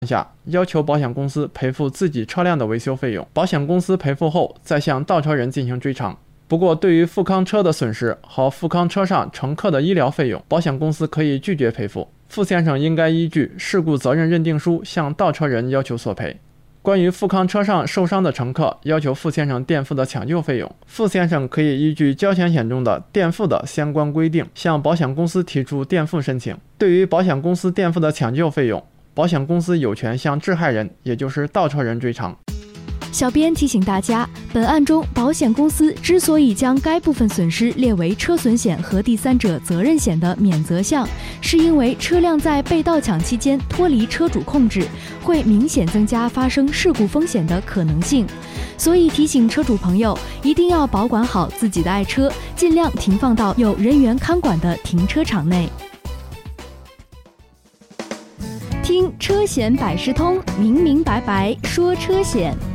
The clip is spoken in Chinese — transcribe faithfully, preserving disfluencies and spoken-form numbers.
下，要求保险公司赔付自己车辆的维修费用，保险公司赔付后再向倒车人进行追偿。不过，对于富康车的损失和富康车上乘客的医疗费用，保险公司可以拒绝赔付。傅先生应该依据事故责任认定书向倒车人要求索赔。关于富康车上受伤的乘客要求傅先生垫付的抢救费用，傅先生可以依据交强险中的垫付的相关规定，向保险公司提出垫付申请。对于保险公司垫付的抢救费用，保险公司有权向致害人，也就是倒车人追偿。 小编提醒大家，本案中保险公司之所以将该部分损失列为车损险和第三者责任险的免责项，是因为车辆在被盗抢期间脱离车主控制，会明显增加发生事故风险的可能性。所以提醒车主朋友，一定要保管好自己的爱车，尽量停放到有人员看管的停车场内。听车险百事通，明明白白说车险。